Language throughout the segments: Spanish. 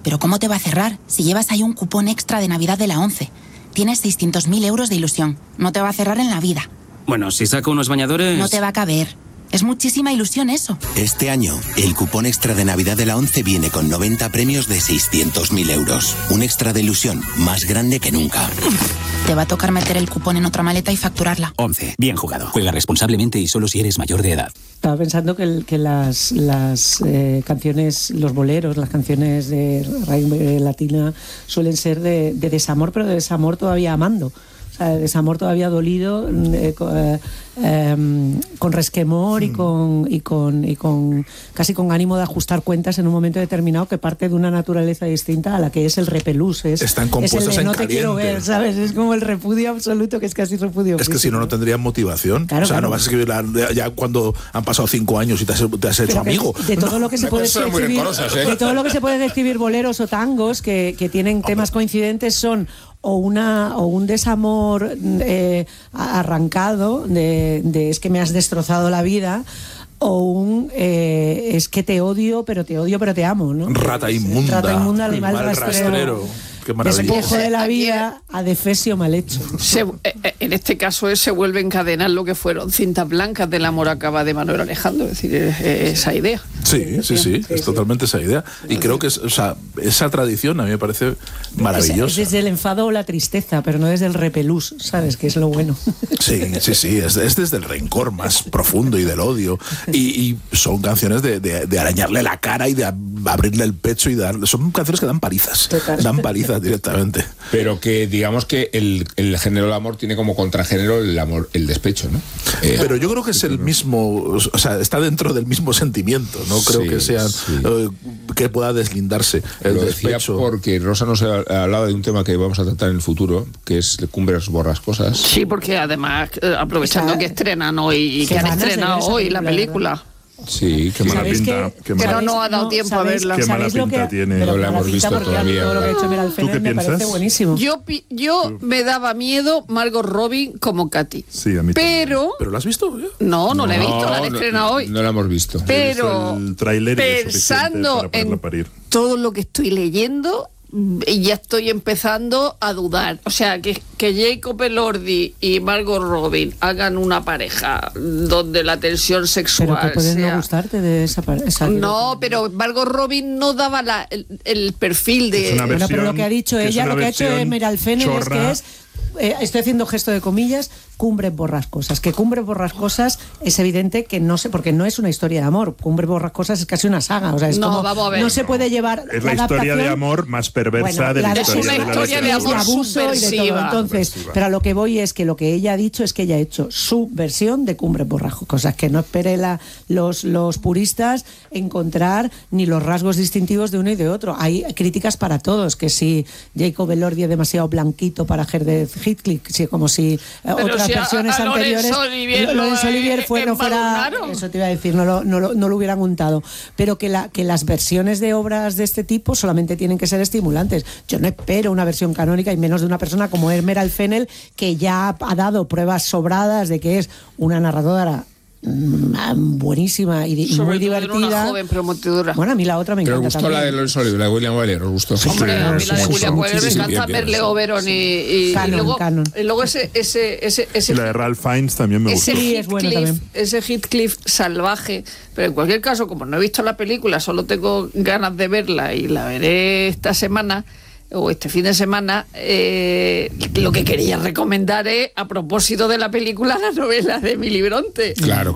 Pero ¿cómo te va a cerrar si llevas ahí un cupón extra de Navidad de la 11? Tienes 600.000 euros de ilusión. No te va a cerrar en la vida. Bueno, si saco unos bañadores... No te va a caber. Es muchísima ilusión eso. Este año, el cupón extra de Navidad de la 11 viene con 90 premios de 600.000 euros. Un extra de ilusión más grande que nunca. Te va a tocar meter el cupón en otra maleta y facturarla. 11. Bien jugado. Juega responsablemente y solo si eres mayor de edad. Estaba pensando que las canciones, los boleros, las canciones de raíz latina suelen ser de desamor, pero de desamor todavía amando. O sea, de desamor todavía dolido, con resquemor y con casi con ánimo de ajustar cuentas en un momento determinado, que parte de una naturaleza distinta a la que es el repelús. Están compuestas es el de en no caliente. te quiero ver, ¿sabes? Es como el repudio absoluto, que es casi repudio Es que si no tendrían motivación. Claro, o sea, claro. no vas a escribirla ya cuando han pasado 5 años y te has hecho amigo. De todo lo que se puede escribir, de todo lo que se puede escribir boleros o tangos que tienen temas coincidentes son o un desamor arrancado de es que me has destrozado la vida, o un es que te odio pero te amo, ¿no? Rata inmunda, animal rastrero. Qué maravilla. Despojo de la vida, adefesio mal hecho. En este caso se vuelve a encadenar lo que fueron cintas blancas del amor acaba de Manuel Alejandro, es decir, esa idea. Sí, es totalmente esa idea. Y creo que esa tradición a mí me parece maravillosa. Es desde el enfado o la tristeza, pero no desde el repelús, ¿sabes? Que es lo bueno. Sí, es desde el rencor más profundo y del odio. Y son canciones de arañarle la cara y de abrirle el pecho y son canciones que dan palizas. Total. Dan palizas directamente. Pero que digamos que el género del amor tiene como contragénero el amor, el despecho, ¿no? Pero yo creo que es el mismo, o sea, está dentro del mismo sentimiento, no creo que sean que pueda deslindarse el Lo despecho. decía porque Rosa nos ha hablado de un tema que vamos a tratar en el futuro, que es Cumbres Borrascosas. Sí, porque además, aprovechando que estrenan hoy, que han estrenado hoy la película. Sí, qué mala pinta. Pero no ha dado tiempo a verla. Qué mala pinta tiene. No la hemos visto todavía. Todo lo que ha hecho Meral ¿Tú Fenner qué me parece piensas? buenísimo. Yo me daba miedo Margot Robbie como Katy. Sí, a mí pero ¿Pero lo has visto? no la he visto, la han estrenado hoy. No la hemos visto. Pero el tráiler es pensando suficiente para ponerla en a parir. todo lo que estoy leyendo, ya estoy empezando a dudar. O sea, que Jacob Elordi y Margot Robbie hagan una pareja donde la tensión Pero sexual que puede sea... no gustarte de esa pareja. No, pero Margot Robbie no daba el perfil de... Es una Bueno, pero lo que ha dicho que es ella, una lo que ha hecho versión Meral Fenner es chorra. que es... estoy haciendo gesto de comillas, Cumbres Borrascosas. Que Cumbres Borrascosas es evidente que no sé, porque no es una historia de amor. Cumbres Borrascosas es casi una saga. O sea, es No, como, vamos a ver. no se puede llevar. Es la historia de amor más perversa de la es historia una de la historia de literatura. amor abuso y de todo. subversiva. Entonces, Subversiva. pero a lo que voy es que lo que ella ha dicho es que ella ha hecho su versión de Cumbres Borrascosas, que no espere los puristas encontrar ni los rasgos distintivos de uno y de otro. Hay críticas para todos, que si Jacob Elordi es demasiado blanquito para Herbert Heathcliff, como si otras si versiones a anteriores Laurence Olivier no fuera, eso te iba a decir, no lo hubieran untado, pero que las versiones de obras de este tipo solamente tienen que ser estimulantes. Yo no espero una versión canónica, y menos de una persona como Meral Fenner, que ya ha dado pruebas sobradas de que es una narradora buenísima y muy divertida. Una joven promotora. Bueno, a mí la otra me Pero encanta os gustó también. la de Laurence Olivier, la de William Wyler, ¿os gustó? Hombre, a mí la de William Wyler me encanta, bien, Merle sí. Oberon y Canon. luego ese Y la de Ralph Fiennes también me gustó. Sí, es bueno también. ese Heathcliff salvaje, pero en cualquier caso, como no he visto la película, solo tengo ganas de verla y la veré esta semana o este fin de semana. Lo que quería recomendar es, a propósito de la película, la novela de Emily Bronte. Claro.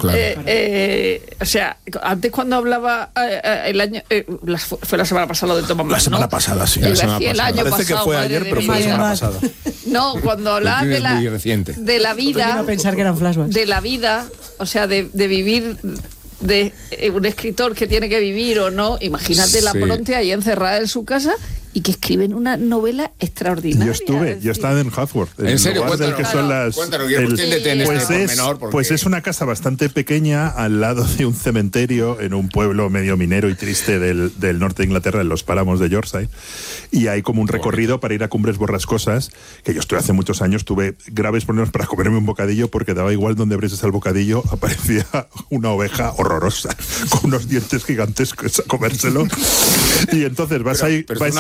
O sea, antes cuando hablaba el año fue la semana pasada lo de Thomas Mann, La semana ¿no? pasada, sí. Iba a decir el año Parece que pasado, fue madre ayer, de pero mi fue la vida. semana pasada. No, cuando hablaba Es muy reciente. de la vida, Quiero pensar que eran flashbacks. de la vida, o sea, de vivir, de un escritor que tiene que vivir o no. Imagínate la Sí. Bronte ahí encerrada en su casa y que escriben una novela extraordinaria. Yo estaba en Haworth. ¿En serio? Lugar del que son las, Cuéntanos, extiéndete en pues, este es, pormenor, porque- pues es una casa bastante pequeña al lado de un cementerio en un pueblo medio minero y triste del norte de Inglaterra, en los páramos de Yorkshire, y hay como un recorrido para ir a Cumbres Borrascosas, que yo estuve hace muchos años, tuve graves problemas para comerme un bocadillo, porque daba igual donde abrieses el bocadillo, aparecía una oveja horrorosa con unos dientes gigantescos a comérselo, y entonces vas ahí... Pero vais